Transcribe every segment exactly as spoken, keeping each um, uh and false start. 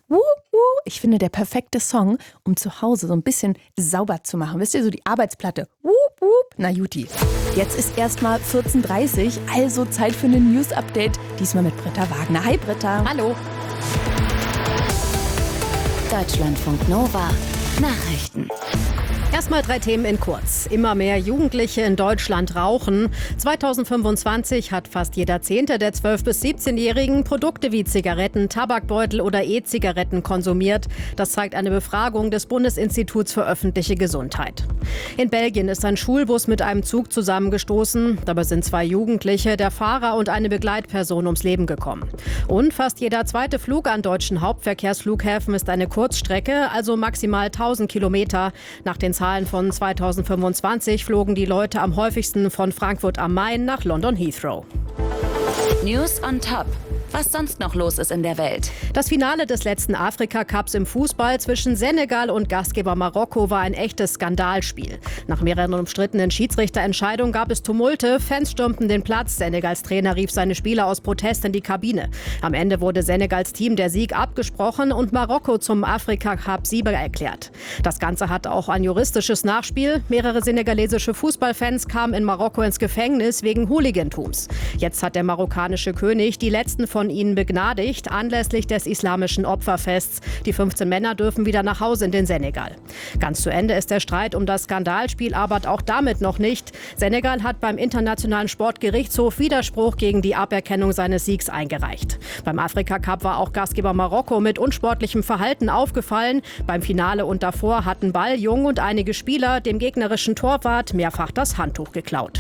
Wuh, wuh. Ich finde, der perfekte Song, um zu Hause so ein bisschen sauber zu machen. Wisst ihr, so die Arbeitsplatte. Wup, wup. Na Juti. Jetzt ist erstmal vierzehn Uhr dreißig, also Zeit für ein News-Update. Diesmal mit Britta Wagner. Hi Britta. Hallo. Deutschlandfunk Nova Nachrichten. Erstmal drei Themen in kurz. Immer mehr Jugendliche in Deutschland rauchen. zweitausendfünfundzwanzig hat fast jeder Zehnte der zwölf- bis siebzehnjährigen Produkte wie Zigaretten, Tabakbeutel oder E-Zigaretten konsumiert. Das zeigt eine Befragung des Bundesinstituts für öffentliche Gesundheit. In Belgien ist ein Schulbus mit einem Zug zusammengestoßen. Dabei sind zwei Jugendliche, der Fahrer und eine Begleitperson ums Leben gekommen. Und fast jeder zweite Flug an deutschen Hauptverkehrsflughäfen ist eine Kurzstrecke, also maximal tausend Kilometer. Nach den Zahlen von zweitausendfünfundzwanzig flogen die Leute am häufigsten von Frankfurt am Main nach London Heathrow. News on Top. Was sonst noch los ist in der Welt. Das Finale des letzten Afrika-Cups im Fußball zwischen Senegal und Gastgeber Marokko war ein echtes Skandalspiel. Nach mehreren umstrittenen Schiedsrichterentscheidungen gab es Tumulte, Fans stürmten den Platz, Senegals Trainer rief seine Spieler aus Protest in die Kabine. Am Ende wurde Senegals Team der Sieg abgesprochen und Marokko zum Afrika-Cup-Sieger erklärt. Das Ganze hatte auch ein juristisches Nachspiel. Mehrere senegalesische Fußballfans kamen in Marokko ins Gefängnis wegen Hooligantums. Jetzt hat der marokkanische König die letzten von ihnen begnadigt, anlässlich des islamischen Opferfests. Die fünfzehn Männer dürfen wieder nach Hause in den Senegal. Ganz zu Ende ist der Streit um das Skandalspiel aber auch damit noch nicht. Senegal hat beim Internationalen Sportgerichtshof Widerspruch gegen die Aberkennung seines Siegs eingereicht. Beim Afrika-Cup war auch Gastgeber Marokko mit unsportlichem Verhalten aufgefallen. Beim Finale und davor hatten Ball, Jung und einige Spieler dem gegnerischen Torwart mehrfach das Handtuch geklaut.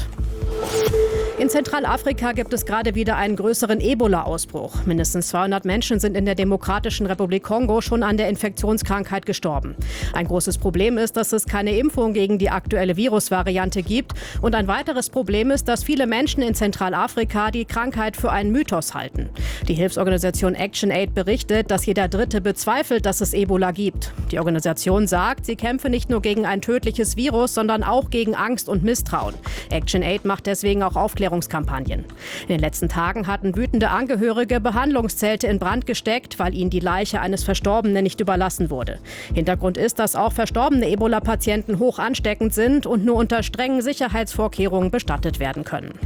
In Zentralafrika gibt es gerade wieder einen größeren Ebola-Ausbruch. Mindestens zweihundert Menschen sind in der Demokratischen Republik Kongo schon an der Infektionskrankheit gestorben. Ein großes Problem ist, dass es keine Impfung gegen die aktuelle Virusvariante gibt. Und ein weiteres Problem ist, dass viele Menschen in Zentralafrika die Krankheit für einen Mythos halten. Die Hilfsorganisation ActionAid berichtet, dass jeder Dritte bezweifelt, dass es Ebola gibt. Die Organisation sagt, sie kämpfe nicht nur gegen ein tödliches Virus, sondern auch gegen Angst und Misstrauen. ActionAid macht deswegen auch Aufklärungskampagnen. In den letzten Tagen hatten wütende Angehörige Behandlungszelte in Brand gesteckt, weil ihnen die Leiche eines Verstorbenen nicht überlassen wurde. Hintergrund ist, dass auch verstorbene Ebola-Patienten hoch ansteckend sind und nur unter strengen Sicherheitsvorkehrungen bestattet werden können.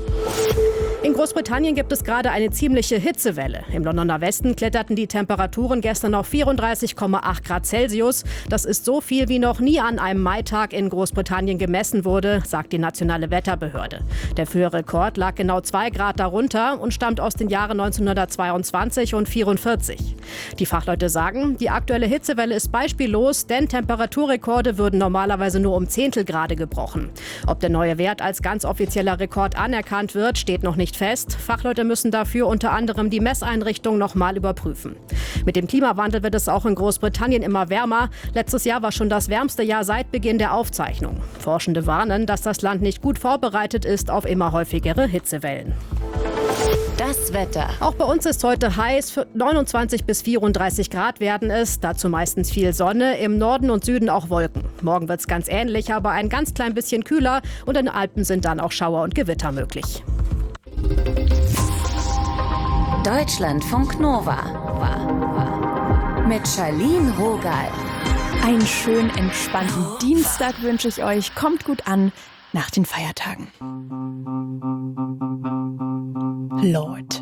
In Großbritannien gibt es gerade eine ziemliche Hitzewelle. Im Londoner Westen kletterten die Temperaturen gestern auf vierunddreißig Komma acht Grad Celsius. Das ist so viel, wie noch nie an einem Maitag in Großbritannien gemessen wurde, sagt die nationale Wetterbehörde. Der frühere Rekord lag genau zwei Grad darunter und stammt aus den Jahren neunzehnhundertzweiundzwanzig und vierundvierzig. Die Fachleute sagen, die aktuelle Hitzewelle ist beispiellos, denn Temperaturrekorde würden normalerweise nur um Zehntelgrade gebrochen. Ob der neue Wert als ganz offizieller Rekord anerkannt wird, steht noch nicht fest. Fachleute müssen dafür unter anderem die Messeinrichtung nochmal überprüfen. Mit dem Klimawandel wird es auch in Großbritannien immer wärmer. Letztes Jahr war schon das wärmste Jahr seit Beginn der Aufzeichnung. Forschende warnen, dass das Land nicht gut vorbereitet ist auf immer häufigere Hitzewellen. Das Wetter. Auch bei uns ist heute heiß. neunundzwanzig bis vierunddreißig Grad werden es. Dazu meistens viel Sonne. Im Norden und Süden auch Wolken. Morgen wird es ganz ähnlich, aber ein ganz klein bisschen kühler. Und in den Alpen sind dann auch Schauer und Gewitter möglich. Deutschlandfunk Nova mit Charlene Rogal. Einen schönen, entspannten Dienstag wünsche ich euch. Kommt gut an nach den Feiertagen. Lord.